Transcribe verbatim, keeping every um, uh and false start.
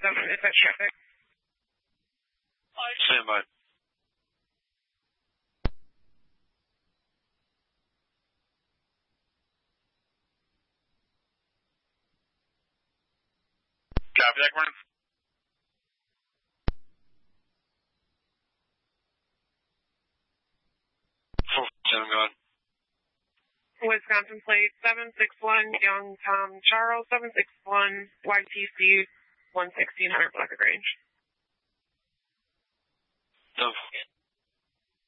seven is that traffic. Stand by. Copy that, Gordon. four seven, go ahead. Wisconsin plate seven six one, Young Tom Charles, seven six one, Y T C, one sixteen hundred Black Range. No.